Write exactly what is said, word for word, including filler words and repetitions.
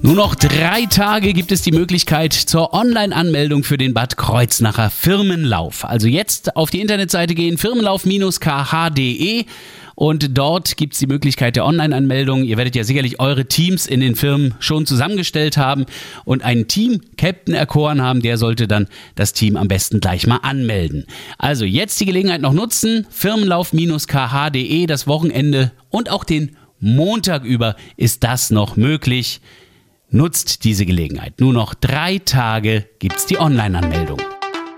Nur noch drei Tage gibt es die Möglichkeit zur Online-Anmeldung für den Bad Kreuznacher Firmenlauf. Also jetzt auf die Internetseite gehen, firmenlauf Bindestrich k h punkt d e, und dort gibt es die Möglichkeit der Online-Anmeldung. Ihr werdet ja sicherlich eure Teams in den Firmen schon zusammengestellt haben und einen Team-Captain erkoren haben. Der sollte dann das Team am besten gleich mal anmelden. Also jetzt die Gelegenheit noch nutzen, firmenlauf Bindestrich k h punkt d e, das Wochenende und auch den Montag über ist das noch möglich. Nutzt diese Gelegenheit. Nur noch drei Tage gibt's die Online-Anmeldung.